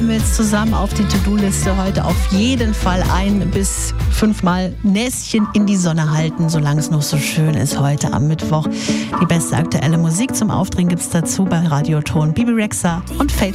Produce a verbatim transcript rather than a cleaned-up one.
schreiben wir jetzt zusammen auf die To-Do-Liste heute auf jeden Fall ein bis fünfmal Näschen in die Sonne halten, solange es noch so schön ist heute am Mittwoch. Die beste aktuelle Musik zum Aufdrehen gibt's dazu bei Radioton. Bibi Rexha und Faith